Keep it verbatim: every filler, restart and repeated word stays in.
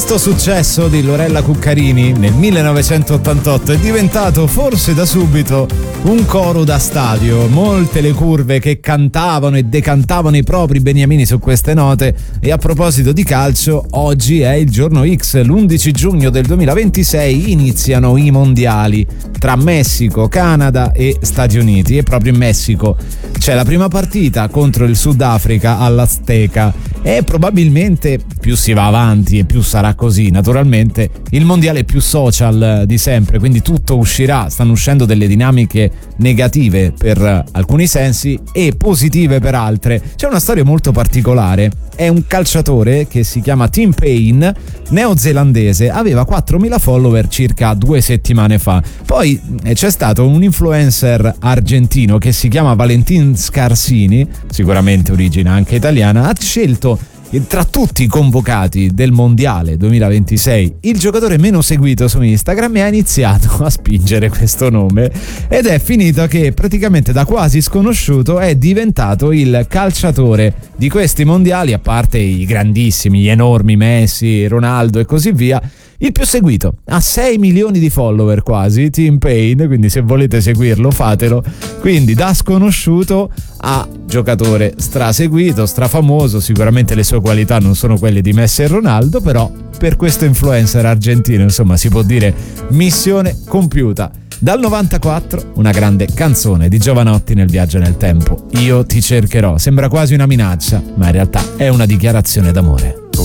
Questo successo di Lorella Cuccarini nel millenovecentottantotto è diventato forse da subito un coro da stadio. Molte le curve che cantavano e decantavano i propri beniamini su queste note. E a proposito di calcio, oggi è il giorno X, l'undici giugno del duemilaventisei iniziano i mondiali tra Messico, Canada e Stati Uniti, e proprio in Messico c'è la prima partita contro il Sudafrica all'Azteca. E probabilmente più si va avanti e più sarà così, naturalmente il mondiale più social di sempre, quindi tutto uscirà, stanno uscendo delle dinamiche negative per alcuni sensi e positive per altre. C'è una storia molto particolare, è un calciatore che si chiama Tim Payne, neozelandese, aveva quattromila follower circa due settimane fa. Poi c'è stato un influencer argentino che si chiama Valentin Scarsini, sicuramente origine anche italiana, ha scelto tra tutti i convocati del mondiale duemilaventisei il giocatore meno seguito su Instagram e ha iniziato a spingere questo nome, ed è finito che praticamente da quasi sconosciuto è diventato il calciatore di questi mondiali, a parte i grandissimi, gli enormi Messi, Ronaldo e così via, il più seguito. Ha sei milioni di follower quasi, Tim Payne, quindi se volete seguirlo fatelo. Quindi da sconosciuto a giocatore straseguito, strafamoso. Sicuramente le sue qualità non sono quelle di Messi e Ronaldo, però per questo influencer argentino insomma si può dire missione compiuta. Dal novantaquattro una grande canzone di Jovanotti nel Viaggio nel tempo, Io ti cercherò. Sembra quasi una minaccia, ma in realtà è una dichiarazione d'amore.